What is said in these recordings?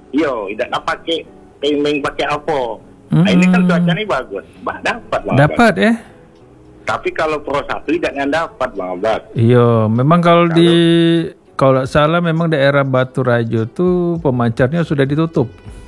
tidak pakai timing pakai apa. Nah, ini kan cuacanya bagus, dapat Bang Dapat Abbas. ya? Tapi kalau Pro 1 tidak dapat Bang Abbas. Iya, memang kalau tidak salah memang daerah Batu Rajo tuh pemancarnya sudah ditutup.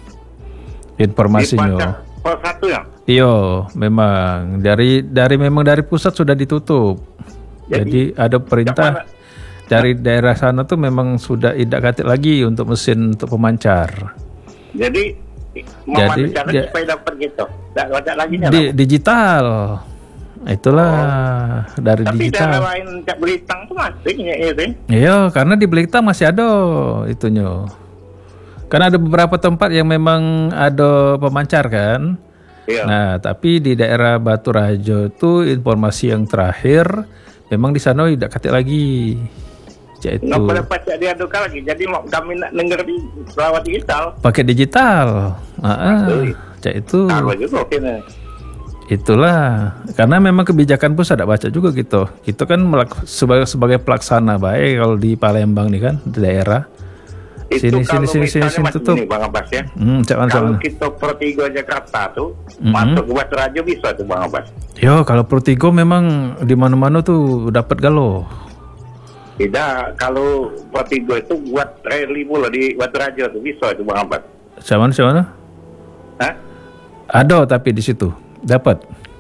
Informasinya. Pro 1 ya? Iya, memang dari pusat sudah ditutup. Jadi ada perintah dari daerah sana tuh memang sudah tidak katik lagi untuk mesin untuk pemancar. Jadi supaya dapat gitu. Tidak lagi digital. Itulah dari tapi digital. Tapi daerah lain Cak Belitang tuh masih ya. Iya, karena di Belitang masih ada itunya. Karena ada beberapa tempat yang memang ada pemancar kan. Iya. Nah, tapi di daerah Batu Rajo itu informasi yang terakhir memang di sana tidak katik lagi. Cak itu. Nggak boleh pacak diadukan lagi. Jadi kami nak denger di lewat digital. Pakai digital. Cak itu. Juga, itulah karena memang kebijakan pusat tidak baca juga gitu. Kita kan sebagai pelaksana baik kalau di Palembang nih kan di daerah. Sini tutup. Ini Bang Abbas ya. Kalau kita Pro 3 Jakarta tuh masuk ke Batu Rajo bisa tuh Bang Abbas. Yo, kalau Pro 3 memang di mana-mana tuh dapat galo. Tidak, kalau Pro 3 itu buat rally pula di Batu Rajo tuh bisa tuh Bang Abbas. Siapa? Hah? Ada tapi di situ dapat.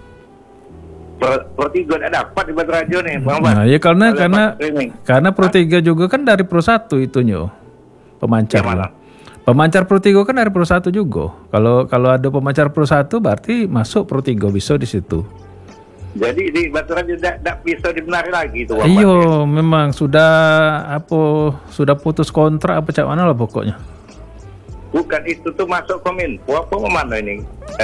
Pro 3 tidak dapat di Batu Rajo nih Bang Abbas. Nah, ya karena Pro 3 juga kan dari Pro 1 itunya. Pemancar. Pemancar Pro 3 kan dari Pro 1 juga. Kalau ada pemancar Pro 1 berarti masuk Pro 3 bisa di situ. Jadi di Batu Rajo tidak bisa dibenari lagi itu. Iya, memang sudah putus kontrak apa cak mana lah pokoknya. Bukan itu tuh masuk Kominfo apa mana ini?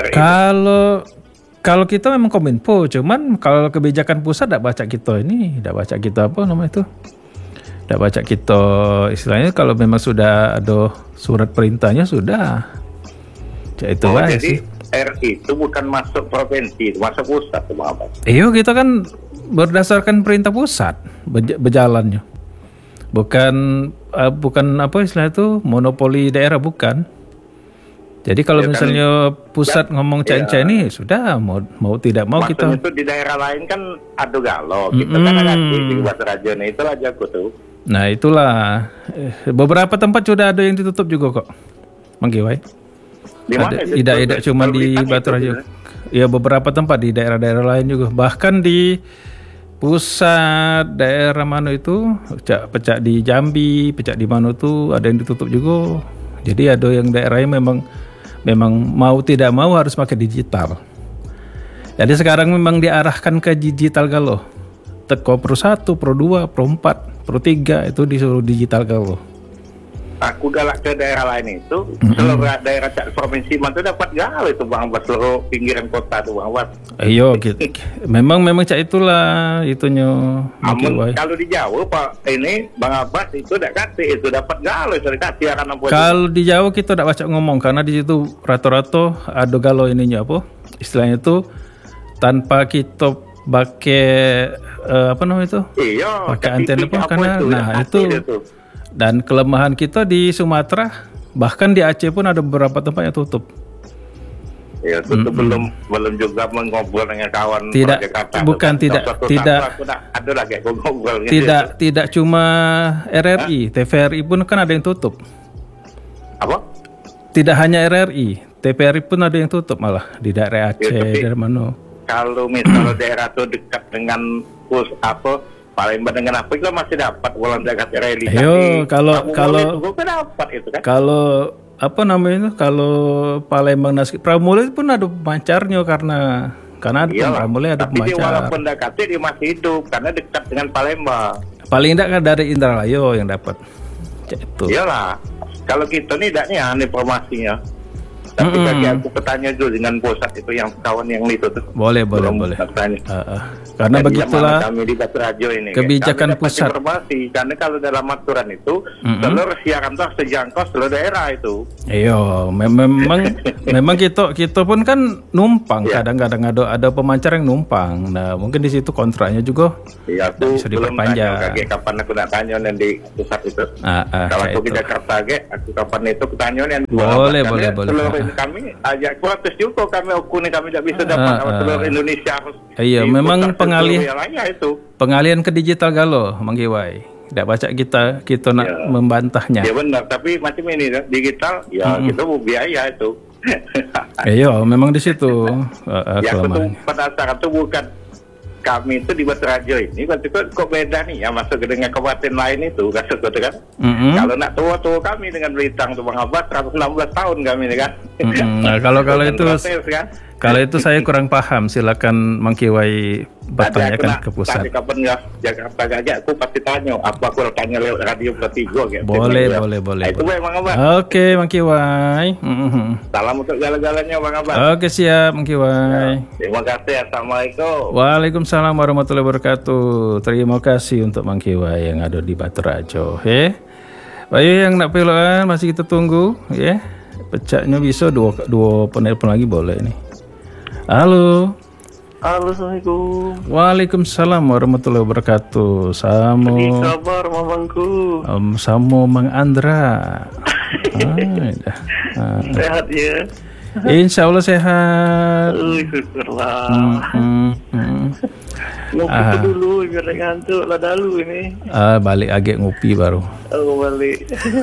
Kalau kita memang Kominfo, cuman kalau kebijakan pusat tidak baca kita apa namanya itu? Tidak baca kita istilahnya kalau memang sudah ada surat perintahnya sudah. Itu jadi sih. RI itu bukan masuk provinsi, itu masuk pusat tuh Bang Abbas. Iya, kita kan berdasarkan perintah pusat berjalannya. Bukan apa istilahnya itu monopoli daerah bukan. Jadi kalau misalnya pusat ngomong cain-cain ini sudah mau tidak mau kita. Itu di daerah lain kan ada galo. Kita kan ada di Batu Rajo nih itu aja aku tuh. Nah itulah beberapa tempat sudah ada yang ditutup juga kok. Manggiwai. Tidak cuma di Batu Rajo. Ya beberapa tempat di daerah-daerah lain juga. Bahkan di pusat daerah mana itu pecah di Jambi, pecah di mana tuh ada yang ditutup juga. Jadi ada yang daerahnya memang mau tidak mau harus pakai digital. Jadi sekarang memang diarahkan ke digital galau. Teko Pro 1, Pro 2, Pro 4, Pro 3 itu disuruh digital galau. Aku galak ke daerah lain itu, seluruh daerah provinsi mana dapat galau itu Bang Abbas, seluruh pinggiran kota tuh Bang Abbas. Iya gitu. memang cak itulah itunya. Kalau di Jawa Pak ini Bang Abbas itu tidak kasih itu dapat galau sudah kasih karena kalau di Jawa kita tidak baca ngomong karena di situ rata-rata ada galau ininya apa istilahnya itu tanpa kita pakai apa namanya itu? Iya. Pakai antena pun karena itu. Dan kelemahan kita di Sumatera bahkan di Aceh pun ada beberapa tempat yang tutup. Ya, itu belum juga mengobrol dengan kawan Jakarta. Bukan tidak cuma RRI, TVRI pun kan ada yang tutup. Apa? Tidak hanya RRI, TVRI pun ada yang tutup malah di daerah Aceh, dari mana. Kalau misalnya daerah itu dekat dengan Palembang dengan apa itu masih dapat walau dekat rally. Ayo, kalau dapat itu kan. Kalau apa namanya itu? Kalau Palembang Nasik Pramule pun ada pemancarnya karena ada Pramule ada pemancar. Tapi walaupun dekatnya dia masih hidup karena dekat dengan Palembang. Paling tidak kan dari Indralayo yang dapat. Itu. Iyalah. Kalau kita nih tidaknya informasinya. Tapi bagi aku bertanya dulu dengan pusat itu yang kawan yang itu tuh. Boleh. Karena Dan begitulah kami di Batu Rajo ini. kebijakan kami dapat pusat. informasi, karena kalau dalam aturan itu seluruh siaran itu harus terjangkau seluruh daerah itu. Iya, memang kita pun kan numpang. Kadang-kadang ada pemancar yang numpang. Nah, mungkin di situ kontraknya juga Iya, aku bisa belum diperpanjang. tanya kapan aku nak tanya di pusat itu. Kalau aku ke Jakarta aku kapan itu ketanya yang boleh. seluruh ini kami ajak protes juga kami tidak bisa dapat seluruh Indonesia harus. Iya, memang itu. pengalihan ke digital galo, Manggiwai. Tidak baca kita nak membantahnya. Ya benar, tapi macam ini digital ya kita mau biaya itu. Iya, memang di situ Ya aku tuh kelemahannya. penasaran tuh bukan kami itu di Batu Rajo ini berarti kok beda nih ya masuk ke dengan kabupaten lain itu kan. Kalau nak tua kami dengan Belitang tuh Bang Abbas 116 tahun kami nih kan. Nah, kalau itu protes, kan? kalau itu saya kurang paham, silakan Mangkiwai bertanyakan ke pusat. Tadi kapan ya Jakarta gajah aku pasti tanya apa aku tanya lewat radio Vertigo gitu. Boleh. Nah, itu Bang Abbas. Oke, Mangkiwai. Salam untuk galanya Bang Abbas. Oke, siap Mangkiwai. Terima kasih. Assalamualaikum. Waalaikumsalam warahmatullahi wabarakatuh. Terima kasih untuk Mangkiwai yang ada di Batu Rajo. Bayu yang nak pelokan masih kita tunggu ya. Pecahnya bisa dua penelpon lagi boleh nih. Halo. Assalamualaikum. Waalaikumsalam warahmatullahi wabarakatuh. Apa kabar mamangku? Samo Mang Andra. Sehat ya? Insya Allah sehat. Syukurlah. Ngopi dulu biar ngantuk lah dulu ini. Balik agak ngopi baru. Oh balik.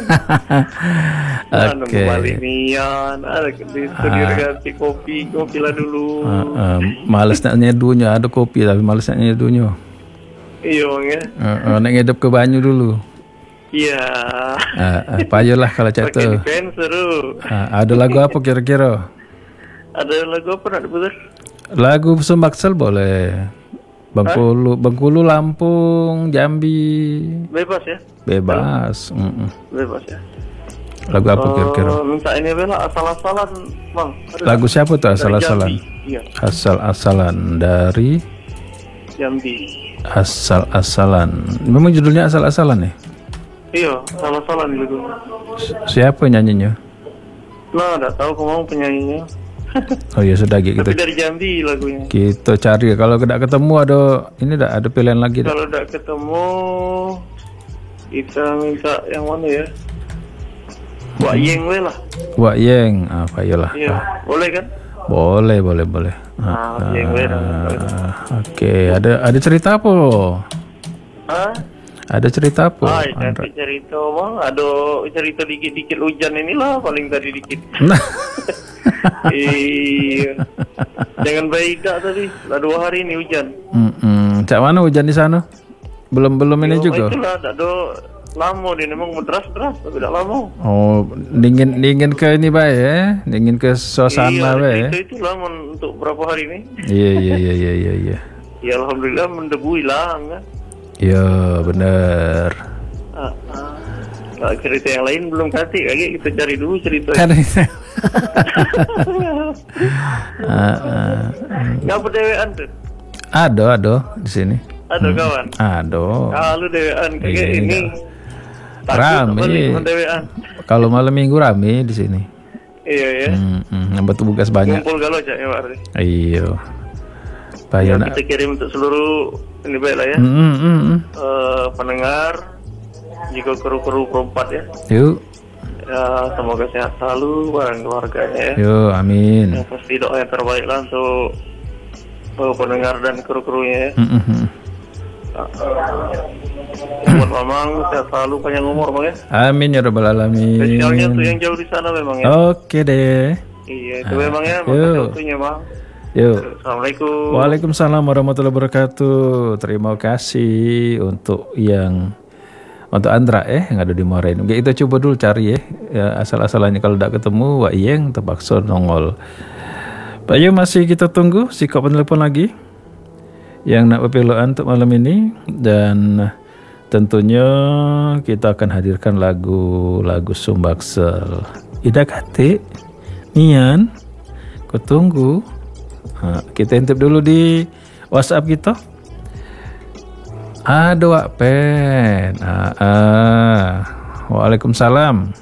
Oke. Balik nian. Ada ganti kopi lah dulu. Males nak nyeduhnya, ada kopi tapi males nak nyeduhnya. Iya ya. Nak ngedep ke banyu dulu. Iya. Payahlah kalau cak tu. Pakai seru. Ada lagu apa kira-kira? Ada lagu apa nak diputar? Lagu Sumbaksel boleh. Bengkulu, Lampung, Jambi. Bebas ya? Bebas. Bebas ya. Lagu apa kira-kira? Minta ini bela asal-asalan, Bang. Lagu siapa tuh asal-asalan? Iya. Asal-asalan dari Jambi. Asal-asalan. Memang judulnya asal-asalan ya? Iya, asal-asalan gitu. Siapa nyanyinya? Nah, enggak tahu kamu penyanyinya. Oh ya sudah gitu. Tapi dari Jambi lagunya. Kita cari. Kalau tidak ketemu ada pilihan lagi. Kalau tidak ketemu kita minta yang mana ya? Wak Yeng we lah. Wak Yeng, ayolah. Iya, boleh kan? Boleh. Yeng we lah. Oke, ada cerita apa? Ada cerita apa? Cerita Bang, ada cerita dikit-dikit hujan inilah paling tadi dikit. Iya. Jangan baik tak tadi. Lah 2 hari ini hujan. Cak mana hujan di sana? Belum ini juga. Itulah tak ada lama dia memang deras tapi tak lama. Oh, dingin ke ini baik ya. Dingin ke suasana baik. Itu lama untuk berapa hari ini. Iya. Ya alhamdulillah mendebu hilang kan. Iya, benar. Kalau cerita yang lain belum kasih, lagi kita cari dulu cerita. Ngapa dewean tuh? Ada di sini. Ada kawan. Ada. Kalau dewean kayak ini. Rame. Kalau malam minggu rame di sini. Iya ya. Nambah tugas banyak. Ngumpul galau aja ya Pak. Iya. Ya, kita kirim untuk seluruh ini baik lah ya. Pendengar juga kru-kru perempat ya. Yuk. Ya, semoga sehat selalu bareng keluarganya ya. Yuk, amin. Yang pasti doa yang terbaik lah untuk pendengar dan kru-krunya ya. Buat Mamang sehat selalu, panjang umur Bang ya. Amin ya rabbal alamin. Spesialnya tuh yang jauh di sana memang ya. Oke deh. Iya, itu memang ya. Makasih waktunya Bang. Yuk. Assalamualaikum. Waalaikumsalam warahmatullahi wabarakatuh. Terima kasih untuk Andra yang ada di Moraine. Oke, kita coba dulu cari ya asal-asalannya. Kalau tidak ketemu Wak Yeng terpaksa nongol. Pak Yu masih kita tunggu sikap penelpon lagi yang nak berpeluang untuk malam ini, dan tentunya kita akan hadirkan lagu Sumbaksel. Ida kate Nian, ku tunggu. Kita intip dulu di WhatsApp kita. Aduh, Wak Pen. Waalaikumsalam.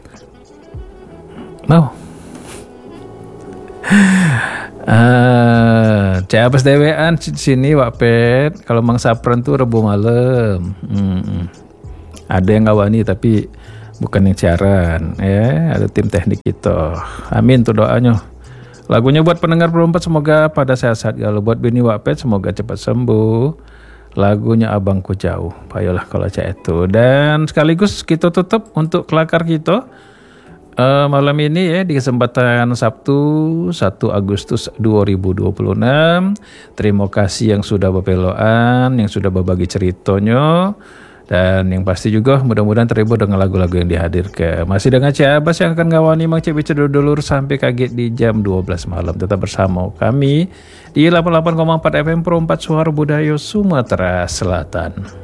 Cabas dewean sini Wak Pen. Kalau Mang Sapran tuh Rebu malam. Ada yang ngawani tapi bukan yang siaran ya, ada tim teknik kita. Amin tuh doanya. Lagunya buat pendengar berempat semoga pada sehat-sehat. Kalau buat Bini Wak Pen semoga cepat sembuh. Lagunya Abangku Jauh. Payolah kalau cak itu. Dan sekaligus kita tutup untuk kelakar kita malam ini ya, di kesempatan Sabtu 1 Agustus 2026. Terima kasih yang sudah berpeloan, yang sudah berbagi ceritanya. Dan yang pasti juga mudah-mudahan terhibur dengan lagu-lagu yang dihadirkan. Masih dengan Cik Abbas yang akan ngawani Mang Cik Bicara dulur sampai kaget di jam 12 malam. Tetap bersama kami di 88,4 FM Pro 4 Suara Budaya Sumatera Selatan.